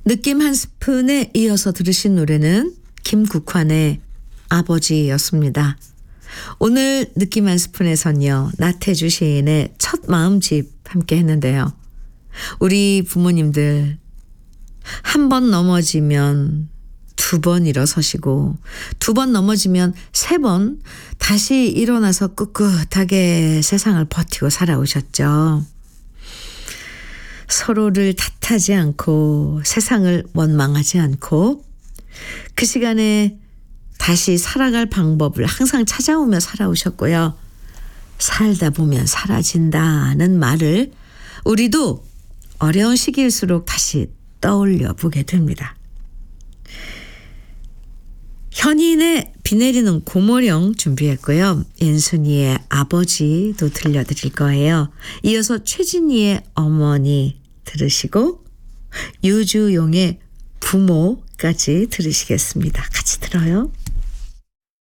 느낌 한 스푼에 이어서 들으신 노래는 김국환의 아버지였습니다. 오늘 느낌 한 스푼에선요, 나태주 시인의 첫 마음집 함께 했는데요. 우리 부모님들 한 번 넘어지면 두 번 일어서시고, 두 번 넘어지면 세 번 다시 일어나서 꿋꿋하게 세상을 버티고 살아오셨죠. 서로를 탓하지 않고 세상을 원망하지 않고 그 시간에 다시 살아갈 방법을 항상 찾아오며 살아오셨고요. 살다 보면 사라진다는 말을 우리도 어려운 시기일수록 다시 떠올려 보게 됩니다. 현인의 비 내리는 고모령 준비했고요. 인순이의 아버지도 들려드릴 거예요. 이어서 최진희의 어머니 들으시고 유주용의 부모까지 들으시겠습니다. 같이 들어요.